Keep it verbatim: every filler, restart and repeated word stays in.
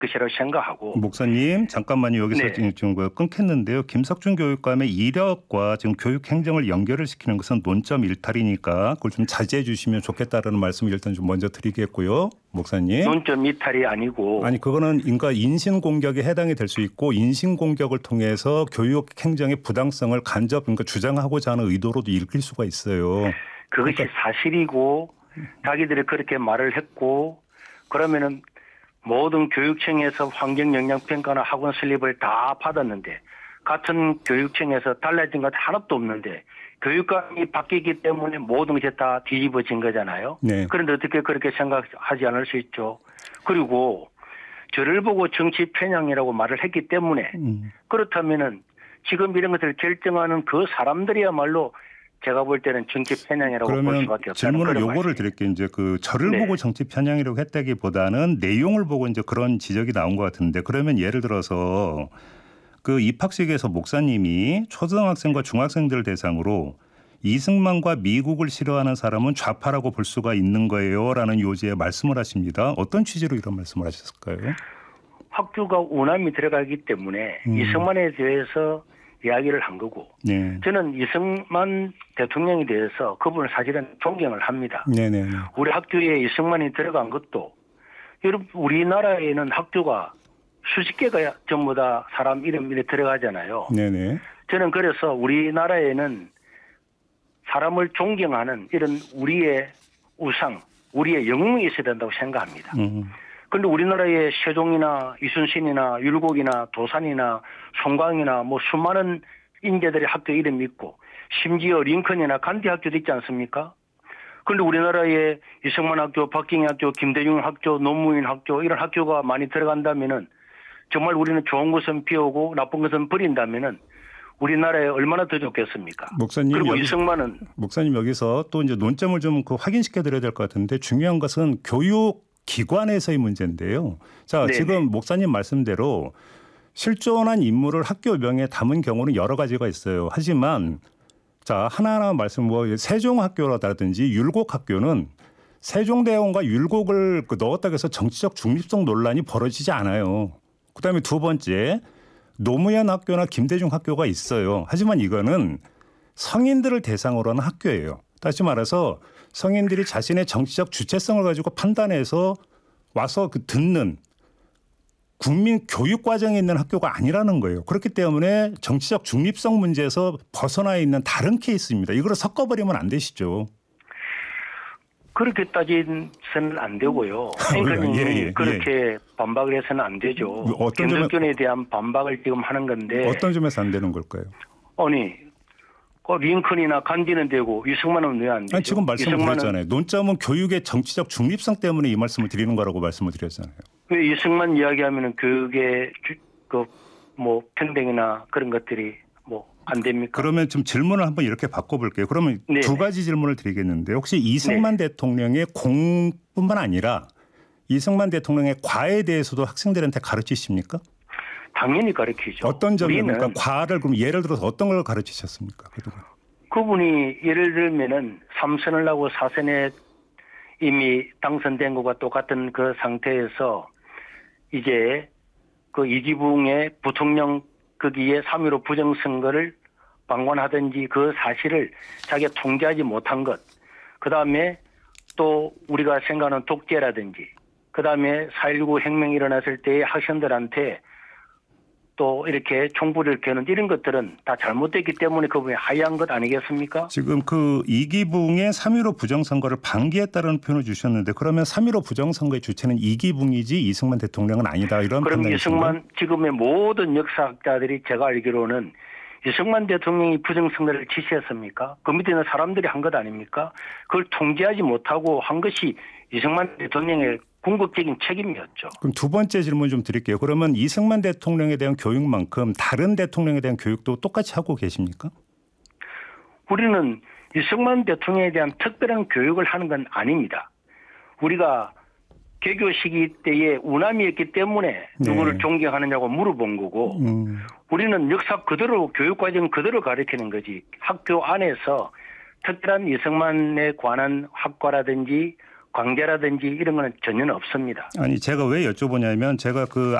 것이라고 생각하고. 목사님 잠깐만요. 여기서 네. 지금 끊겠는데요. 김석준 교육감의 이력과 지금 교육 행정을 연결을 시키는 것은 논점 일탈이니까 그걸 좀 자제해 주시면 좋겠다라는 말씀을 일단 좀 먼저 드리겠고요. 목사님. 논점 이탈이 아니고. 아니 그거는 인가 인신공격에 해당이 될 수 있고 인신공격을 통해서 교육 행정의 부당성을 간접 그러니까 주장하고자 하는 의도로도 읽힐 수가 있어요. 그것이 그러니까. 사실이고 자기들이 그렇게 말을 했고 그러면은 모든 교육청에서 환경영향평가나 학원 설립을 다 받았는데 같은 교육청에서 달라진 것 하나도 없는데 교육감이 바뀌기 때문에 모든 것이 다 뒤집어진 거잖아요. 네. 그런데 어떻게 그렇게 생각하지 않을 수 있죠. 그리고 저를 보고 정치 편향이라고 말을 했기 때문에 음. 그렇다면은 지금 이런 것을 결정하는 그 사람들이야말로 제가 볼 때는 정치 편향이라고 볼 그러면 수밖에 없다는 질문을 그런 요거를 말씀이에요. 드릴게요. 이제 그 저를 네. 보고 정치 편향이라고 했다기보다는 내용을 보고 이제 그런 지적이 나온 것 같은데 그러면 예를 들어서 그 입학식에서 목사님이 초등학생과 중학생들 대상으로 이승만과 미국을 싫어하는 사람은 좌파라고 볼 수가 있는 거예요라는 요지의 말씀을 하십니다. 어떤 취지로 이런 말씀을 하셨을까요? 학교가 우남이 들어가기 때문에 음. 이승만에 대해서 이야기를 한 거고 네. 저는 이승만 대통령에 대해서 그분을 사실은 존경을 합니다. 네네. 우리 학교에 이승만이 들어간 것도 여러분 우리나라에는 학교가 수십 개가 전부 다 사람 이름이 들어가잖아요. 네네. 저는 그래서 우리나라에는 사람을 존경하는 이런 우리의 우상, 우리의 영웅이 있어야 된다고 생각합니다. 음. 그런데 우리나라에 세종이나 이순신이나 율곡이나 도산이나 송광이나 뭐 수많은 인재들의 학교 이름이 있고 심지어 링컨이나 간디 학교도 있지 않습니까? 그런데 우리나라에 이승만 학교, 박정희 학교, 김대중 학교, 노무현 학교 이런 학교가 많이 들어간다면은 정말 우리는 좋은 것은 비우고 나쁜 것은 버린다면은 우리나라에 얼마나 더 좋겠습니까? 목사님 그리고 여기, 이승만은 목사님 여기서 또 이제 논점을 좀 그 확인시켜 드려야 될 것 같은데 중요한 것은 교육 기관에서의 문제인데요. 자, 네네. 지금 목사님 말씀대로 실존한 인물을 학교 명에 담은 경우는 여러 가지가 있어요. 하지만 자, 하나하나 말씀 뭐 세종학교라든지 율곡학교는 세종대왕과 율곡을 넣었다고 해서 정치적 중립성 논란이 벌어지지 않아요. 그다음에 두 번째 노무현 학교나 김대중 학교가 있어요. 하지만 이거는 성인들을 대상으로 하는 학교예요. 다시 말해서 성인들이 자신의 정치적 주체성을 가지고 판단해서 와서 그 듣는 국민 교육 과정에 있는 학교가 아니라는 거예요. 그렇기 때문에 정치적 중립성 문제에서 벗어나 있는 다른 케이스입니다. 이걸 섞어버리면 안 되시죠. 그렇게 따지서는 안 되고요. 앵커님이 예, 예, 그렇게 예. 반박을 해서는 안 되죠. 어떤 점에- 김덕균에 대한 반박을 지금 하는 건데 어떤 점에서 안 되는 걸까요? 아니 그 링컨이나 간디는 되고 이승만은 왜 안 되죠? 아니, 지금 말씀을 이승만은 드렸잖아요. 논점은 교육의 정치적 중립성 때문에 이 말씀을 드리는 거라고 말씀을 드렸잖아요. 왜 이승만 이야기하면은 그게 그 뭐 평등이나 그런 것들이 뭐 안 됩니까? 그러면 좀 질문을 한번 이렇게 바꿔볼게요. 그러면 네네. 두 가지 질문을 드리겠는데 혹시 이승만 대통령의 공뿐만 아니라 이승만 대통령의 과에 대해서도 학생들한테 가르치십니까? 당연히 가르치죠. 어떤 점입니까? 우리는 과를 그럼 예를 들어서 어떤 걸 가르치셨습니까? 그동안. 그분이 예를 들면은 삼선을 하고 사선에 이미 당선된 것과 똑같은 그 상태에서 이제 그 이기붕의 부통령 거기에 삼 일오 부정선거를 방관하든지 그 사실을 자기가 통제하지 못한 것, 그 다음에 또 우리가 생각하는 독재라든지, 그 다음에 사 일구 혁명이 일어났을 때 학생들한테 또 이렇게 총부를 겨는 이런 것들은 다 잘못됐기 때문에 그분이 하야한 것 아니겠습니까? 지금 그 이기붕의 삼 일오 부정선거를 방기했다는 표현을 주셨는데 그러면 삼 일오 부정선거의 주체는 이기붕이지 이승만 대통령은 아니다 이런 그럼 판단이신가요? 이승만 지금의 모든 역사학자들이 제가 알기로는 이승만 대통령이 부정선거를 지시했습니까? 그 밑에 있는 사람들이 한 것 아닙니까? 그걸 통제하지 못하고 한 것이 이승만 대통령의 궁극적인 책임이었죠. 그럼 두 번째 질문 좀 드릴게요. 그러면 이승만 대통령에 대한 교육만큼 다른 대통령에 대한 교육도 똑같이 하고 계십니까? 우리는 이승만 대통령에 대한 특별한 교육을 하는 건 아닙니다. 우리가 개교 시기 때에 우남이었기 때문에 누구를 네. 존경하느냐고 물어본 거고 음. 우리는 역사 그대로 교육과정 그대로 가르치는 거지 학교 안에서 특별한 이승만에 관한 학과라든지 관계라든지 이런 거는 전혀 없습니다. 아니 제가 왜 여쭤보냐면 제가 그